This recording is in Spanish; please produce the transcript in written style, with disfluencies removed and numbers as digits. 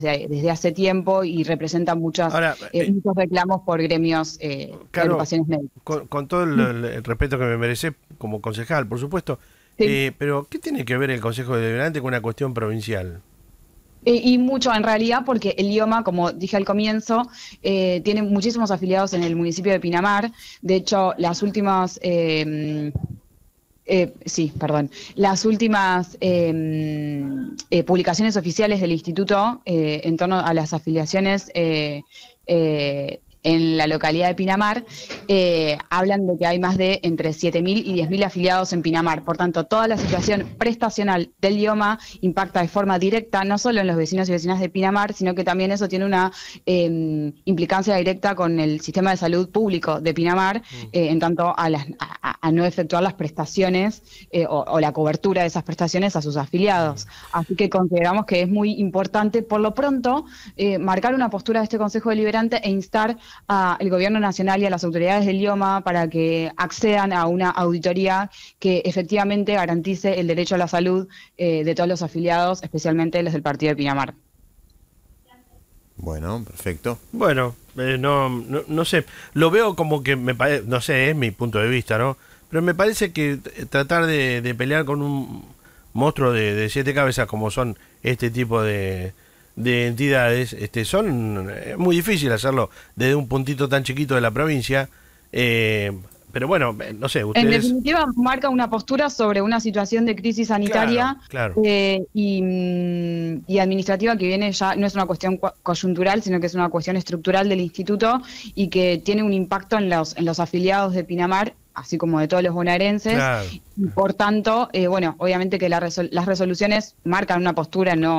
desde hace tiempo y representa muchos reclamos por gremios de claro, agrupaciones médicas. con todo el respeto que me merece como concejal, por supuesto, Sí. pero ¿qué tiene que ver el Consejo Deliberante con una cuestión provincial? Y mucho en realidad porque el IOMA, como dije al comienzo, tiene muchísimos afiliados en el municipio de Pinamar. De hecho, las últimas publicaciones oficiales del instituto en torno a las afiliaciones en la localidad de Pinamar hablan de que hay más de entre 7.000 y 10.000 afiliados en Pinamar. Por tanto, toda la situación prestacional del IOMA impacta de forma directa no solo en los vecinos y vecinas de Pinamar, sino que también eso tiene una implicancia directa con el sistema de salud público de Pinamar, en tanto a no efectuar las prestaciones o la cobertura de esas prestaciones a sus afiliados. Así que consideramos que es muy importante, por lo pronto, marcar una postura de este Consejo Deliberante e instar al Gobierno Nacional y a las autoridades del IOMA para que accedan a una auditoría que efectivamente garantice el derecho a la salud de todos los afiliados, especialmente los del partido de Pinamar. Bueno, perfecto. Bueno, no sé, lo veo como que me parece, no sé, es mi punto de vista, ¿no? Pero me parece que tratar de pelear con un monstruo de 7 cabezas como son este tipo de entidades, son muy difícil hacerlo desde un puntito tan chiquito de la provincia, pero bueno, no sé, En ustedes... definitiva, marca una postura sobre una situación de crisis sanitaria Claro. y administrativa que viene ya, no es una cuestión coyuntural, sino que es una cuestión estructural del instituto y que tiene un impacto en los afiliados de Pinamar, así como de todos los bonaerenses. Claro. Y por tanto, obviamente que las resoluciones marcan una postura, no